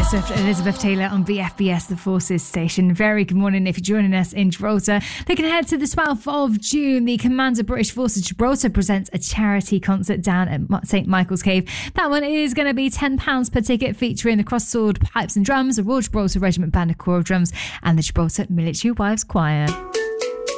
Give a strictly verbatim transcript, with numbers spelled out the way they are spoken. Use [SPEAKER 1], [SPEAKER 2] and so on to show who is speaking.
[SPEAKER 1] Swift and Elizabeth Taylor on V F B S, the Forces station. Very good morning if you're joining us in Gibraltar. Looking ahead to the twelfth of June, the Commander British Forces Gibraltar presents a charity concert down at St Michael's Cave. That one is going to be ten pounds per ticket, featuring the Cross Sword Pipes and Drums, the Royal Gibraltar Regiment Band of Choral Drums and the Gibraltar Military Wives Choir.